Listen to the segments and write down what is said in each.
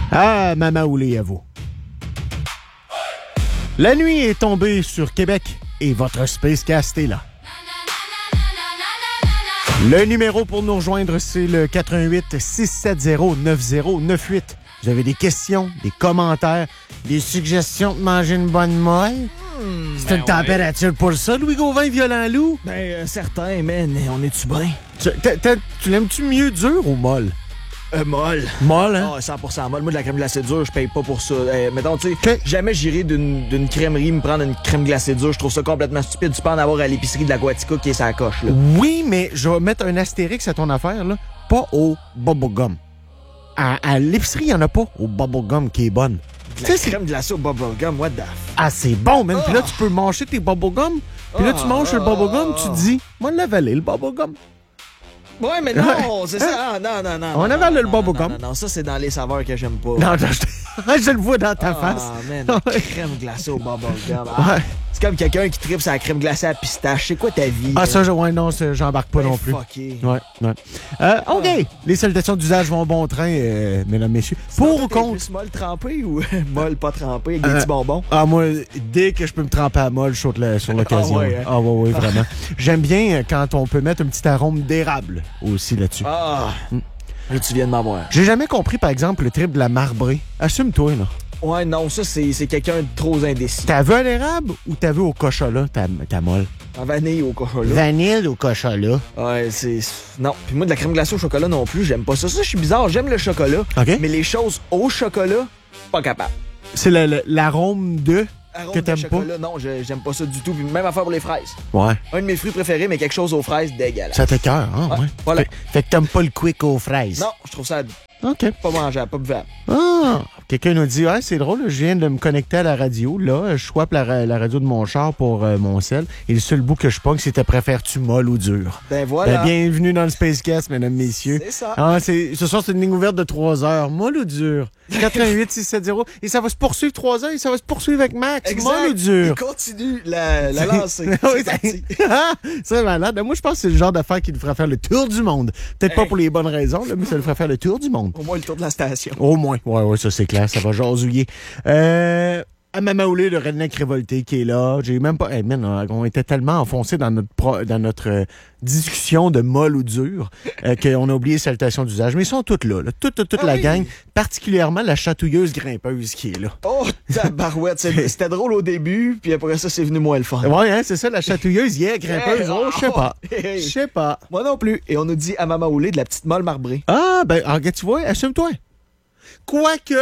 Ah, Mama Oulé à vous. La nuit est tombée sur Québec et votre Spacecast est là. Le numéro pour nous rejoindre, c'est le 88-670-9098. Vous avez des questions, des commentaires, des suggestions de manger une bonne molle? C'est une température pour ça, Louis Gauvin, Violent Loup? Certain, man. On est-tu bien? Tu l'aimes-tu mieux dur ou molle? Molle. Molle, hein? Ah, 100% molle. Moi, de la crème glacée dure, je paye pas pour ça. Mettons, tu sais, Okay. jamais j'irai d'une crèmerie me prendre une crème glacée dure. Je trouve ça complètement stupide. Tu peux en avoir à l'épicerie de la Guatica qui est sa coche, là. Oui, mais je vais mettre un astérix à ton affaire, là. Pas au bubblegum. À l'épicerie, il n'y en a pas au bubblegum qui est bonne. De la crème glacée au bubblegum, what the f... Ah, c'est bon, man. Puis là, tu peux manger tes bubblegum. Puis là, tu manges le bubblegum, tu te dis, moi, l'avaler, le bubblegum. Ouais, mais non, c'est ça. Ah, non. On avale le bubblegum. Non, ça, c'est dans les saveurs que j'aime pas. Non, je le vois dans ta face. Ah, man, la crème glacée au bubblegum. Ah, Ouais. c'est comme quelqu'un qui tripe sur la crème glacée à pistache. C'est quoi ta vie? Ah, ça, non, j'embarque pas non plus. Fucké. Ouais. OK. Les salutations d'usage vont bon train, mesdames, messieurs. Pour ou contre? Plus molle trempée ou molle pas trempée avec des petits bonbons? Ah, moi, dès que je peux me tremper à molle, je saute sur l'occasion. Ah, ouais, hein? Ah, ouais, vraiment. J'aime bien quand on peut mettre un petit arôme d'érable aussi là-dessus. Ah! Là, tu viens de m'avoir. J'ai jamais compris, par exemple, le trip de la marbrée. Assume-toi, là. Ouais, non, ça, c'est quelqu'un de trop indécis. T'as vu à l'érable ou t'as vu au cochola, ta molle? En vanille au chocolat. Vanille au cochola. Ouais, c'est... Non. Puis moi, de la crème glacée au chocolat non plus, j'aime pas ça. Ça, je suis bizarre. J'aime le chocolat. OK. Mais les choses au chocolat, pas capable. C'est l'arôme de... Arôme Que de t'aimes pas? chocolat, non, j'aime pas ça du tout. Puis même affaire pour les fraises. Ouais. Un de mes fruits préférés, mais quelque chose aux fraises, dégueulasse. Ça t'écoeure, hein? Ouais, Ouais. voilà. Fait que t'aimes pas le quick aux fraises. Non, je trouve ça OK. pas mangeable, pas buvable. Ah! Quelqu'un nous dit, c'est drôle, je viens de me connecter à la radio. Là, je swap la radio de mon char pour mon sel. Et le seul bout que je pogne, c'était préfères-tu molle ou dur? Ben voilà. Ben, bienvenue dans le Spacecast, mesdames, messieurs. C'est ça. Ah, ce soir, c'est une ligne ouverte de 3 heures. Molle ou dur? 88-670. Et ça va se poursuivre 3 heures et ça va se poursuivre avec Max. Exact. Molle ou dur? Il continue la lancée. Oui, C'est parti. c'est malade. Moi, je pense que c'est le genre d'affaire qui nous ferait faire le tour du monde. Peut-être pas Hey. pour les bonnes raisons, là, mais ça nous ferait faire le tour du monde. Au moins le tour de la station. Au moins. Ouais, ça c'est clair. Ça va jasouiller. À Mama Oulé, le redneck révolté qui est là. J'ai même pas... Hey, man, on était tellement enfoncés dans notre discussion de molle ou dur qu'on a oublié salutations d'usage. Mais ils sont toutes là. Toute la oui. gang. Particulièrement la chatouilleuse grimpeuse qui est là. Oh, tabarouette. C'était drôle au début, puis après ça, c'est venu moins le fun. Ouais, hein, c'est ça, la chatouilleuse. Grimpeuse. Hey, Oh, je sais pas. hey. Je sais pas. Moi non plus. Et on nous dit à Mama Oulé de la petite molle marbrée. Ah, ben, regarde, tu vois, assume-toi. Quoique,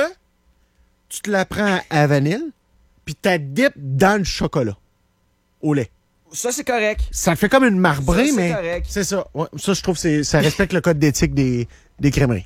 tu te la prends à vanille, puis t'as dip dans le chocolat, au lait. Ça, c'est correct. Ça fait comme une marbrée, Ça, c'est mais correct. c'est ça. Ouais, ça, je trouve que ça respecte le code d'éthique des crèmeries.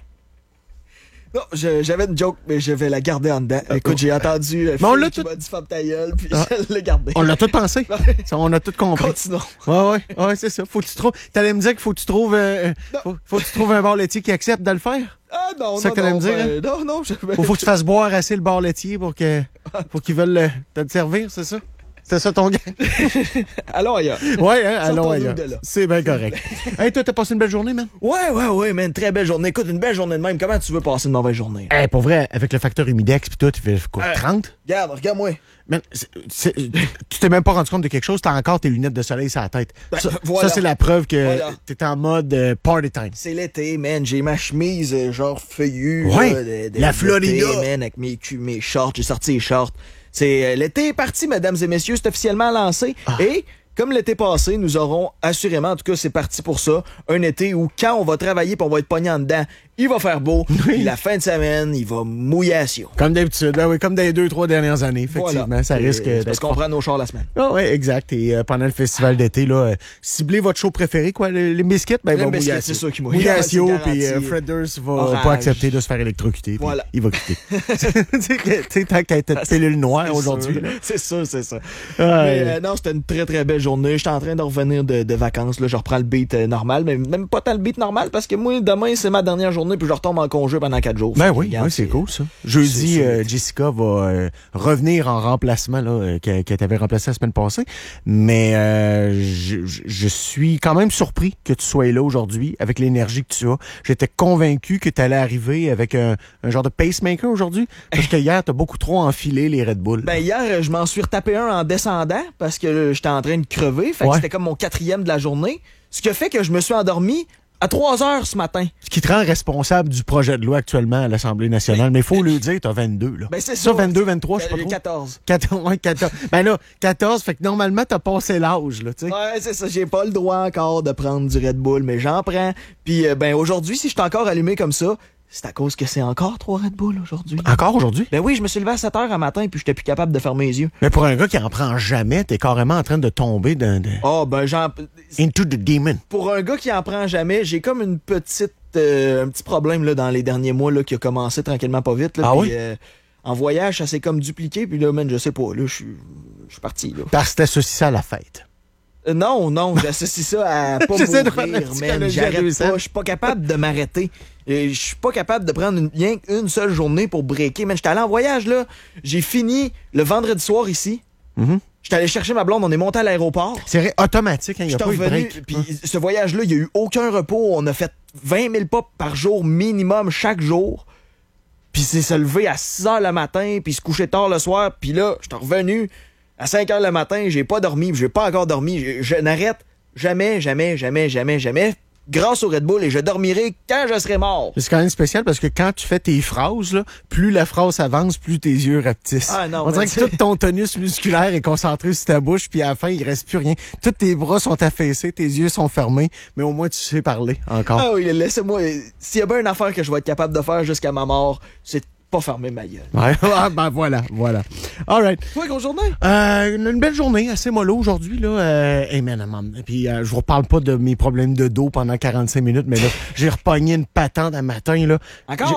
Non, j'avais une joke, mais je vais la garder en dedans. Écoute, j'ai entendu Mais on l'a qui tout- m'a dit ferme ta gueule, puis Ah. je l'ai gardé. On l'a tout pensé. Ça, on a tout compris. Continuons. Ouais, c'est ça. Faut que tu trouves. T'allais me dire qu'il faut que tu trouves. Faut que tu trouves un bar laitier qui accepte de le faire. Ah non, Ça non, que t'allais non, me dire, non, je... Faut que tu fasses boire assez le bar laitier pour qu'ils veulent te servir, c'est ça? C'est ça ton gars? Allons ailleurs. Ouais, hein, allons Sortons-nous ailleurs. de là. C'est bien correct. Hey, toi, t'as passé une belle journée, man? Ouais, man, très belle journée. Écoute, une belle journée de même. Comment tu veux passer une mauvaise journée? Hey, pour vrai, avec le facteur humidex pis tout, tu fais quoi, 30? Regarde-moi. Man, tu t'es même pas rendu compte de quelque chose, t'as encore tes lunettes de soleil sur la tête. Voilà. Ça, c'est la preuve que Voilà. t'es en mode party time. C'est l'été, man. J'ai ma chemise genre feuillue. Ouais, là, la d'été, Florida. man, avec mes shorts. J'ai sorti les shorts. C'est l'été est parti, mesdames et messieurs. C'est officiellement lancé. Et comme l'été passé, nous aurons assurément, en tout cas, c'est parti pour ça, un été où quand on va travailler pis on va être pogné en dedans, il va faire beau. Puis la fin de semaine, il va mouiller à Sion. Comme d'habitude, oui, comme dans les 2-3 dernières années, effectivement. Voilà. Ça risque Parce d'être qu'on prend nos chars la semaine. Ah oui, exact. Et pendant le festival d'été, là, ciblez votre show préféré, quoi, les biscuits, ben, il va biscuits, mouiller à c'est Sio. ça qui mouille. Mouiller à Ah, Sio, c'est puis garanti. Fred Durst va Orage. pas accepter de se faire électrocuter, puis Voilà. il va quitter. Tu sais, tant qu'à être pilule noire aujourd'hui. là. C'est ça. Ouais. Mais non, c'était une très très belle journée. J'étais en train de revenir de vacances. Là, je reprends le beat normal, mais même pas tant le beat normal parce que moi, demain, c'est ma dernière journée journée, puis je retombe en congé pendant 4 jours. Ben Fait que, oui, regarde, c'est cool, ça. Jeudi, c'est- Jessica va revenir en remplacement, là, qu'elle t'avait remplacé la semaine passée. Mais je suis quand même surpris que tu sois là aujourd'hui, avec l'énergie que tu as. J'étais convaincu que tu allais arriver avec un genre de pacemaker aujourd'hui, parce que hier, tu as beaucoup trop enfilé les Red Bull. Ben hier, je m'en suis retapé un en descendant parce que j'étais en train de crever. Fait que Ouais. c'était comme mon 4e de la journée. Ce qui a fait que je me suis endormi à 3 heures ce matin. Ce qui te rend responsable du projet de loi actuellement à l'Assemblée nationale. Mais il faut le dire, tu as 22, là. Ben c'est Ça, 22, 23, je sais pas trop. 14. 14, ouais, 14. Ben là, 14, fait que normalement, t'as passé l'âge, là, tu sais. Ouais, c'est ça. J'ai pas le droit encore de prendre du Red Bull, mais j'en prends. Puis ben aujourd'hui, si je suis encore allumé comme ça, c'est à cause que c'est encore 3 Red Bull aujourd'hui. Encore aujourd'hui? Ben oui, je me suis levé à 7 heures un matin puis j'étais plus capable de fermer les yeux. Mais pour un gars qui en prend jamais, t'es carrément en train de tomber Oh, ben into the demon. pour un gars qui en prend jamais, j'ai comme une petite un petit problème là dans les derniers mois là qui a commencé tranquillement pas vite là. Ah Puis, oui? en voyage, ça s'est comme dupliqué puis là, man, je sais pas, là je suis parti là. Parce que t'associes ça à la fête. Non, j'associe ça à pas J'essaie de faire la mourir, man. psychologie à J'arrête 200. pas. Je suis pas capable de m'arrêter. Je suis pas capable de prendre rien qu'une seule journée pour breaker. Man, j'étais allé en voyage, là. J'ai fini le vendredi soir ici. Mhm. J'étais allé chercher ma blonde. On est monté à l'aéroport. C'est automatique, hein, il n'y a J'étais pas eu de revenu. break. Puis ce voyage-là, il y a eu aucun repos. On a fait 20 000 pas par jour minimum chaque jour. Puis c'est se lever à 6 heures le matin, puis se coucher tard le soir. Puis là, j'étais revenu à 5 heures le matin. J'ai pas dormi, puis j'ai pas encore dormi. Je n'arrête jamais, jamais, jamais, jamais, jamais. Grâce au Red Bull, et je dormirai quand je serai mort. C'est quand même spécial parce que quand tu fais tes phrases, là, plus la phrase avance, plus tes yeux rapetissent. Ah non, On dirait mais que tout ton tonus musculaire est concentré sur ta bouche, puis à la fin, il reste plus rien. Tous tes bras sont affaissés, tes yeux sont fermés, mais au moins tu sais parler encore. Ah oui, laissez-moi. S'il y a bien une affaire que je vais être capable de faire jusqu'à ma mort, c'est de pas fermer ma gueule. Ouais, ah, ben voilà. All right. Toi, grosse journée? Une belle journée, assez mollo aujourd'hui, là. Hey man, puis je vous reparle pas de mes problèmes de dos pendant 45 minutes, mais là, j'ai repogné une patente un matin, là. Encore?